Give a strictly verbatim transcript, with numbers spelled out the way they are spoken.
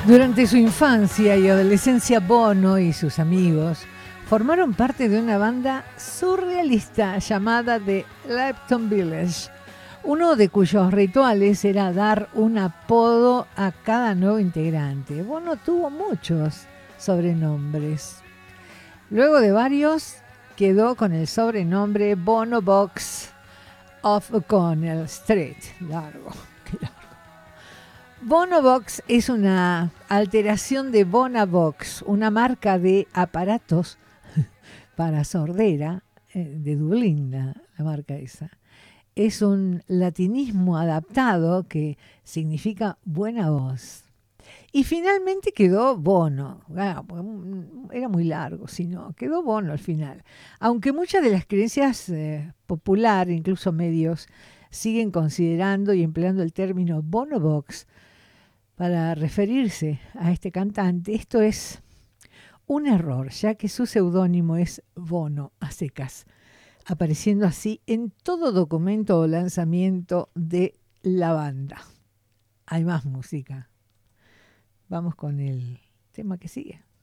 Durante su infancia y adolescencia, Bono y sus amigos formaron parte de una banda surrealista llamada The Lipton Village, uno de cuyos rituales era dar un apodo a cada nuevo integrante. Bono tuvo muchos sobrenombres. Luego de varios, quedó con el sobrenombre Bono Box of O'Connell Street. Largo, qué largo. Bono Box es una alteración de Bonabox, una marca de aparatos para sordera eh, de Dublín, la, la marca esa. Es un latinismo adaptado que significa buena voz. Y finalmente quedó Bono. Bueno, era muy largo, si no, quedó Bono al final. Aunque muchas de las creencias eh, populares, incluso medios, siguen considerando y empleando el término Bonobox para referirse a este cantante, esto es un error, ya que su seudónimo es Bono, a secas, apareciendo así en todo documento o lanzamiento de la banda. Hay más música. Vamos con el tema que sigue.